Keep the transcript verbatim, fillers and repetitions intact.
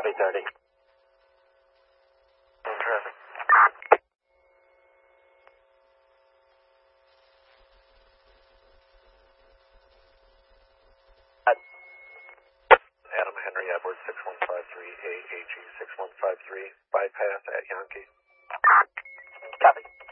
Copy thirty. Traffic. Adam Henry Edwards, six one five three, A A G six one five three, bypass at Yankee. Copy.